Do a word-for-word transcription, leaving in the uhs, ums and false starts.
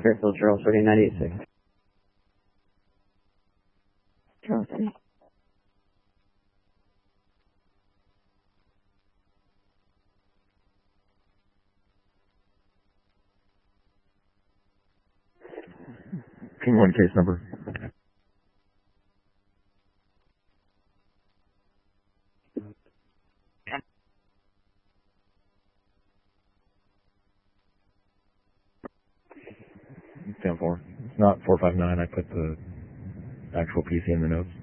Fairfield, Charles, thirty nine eighty-six. Charles City. King one case number. ten four. It's not four five nine. I put the actual P C in the notes.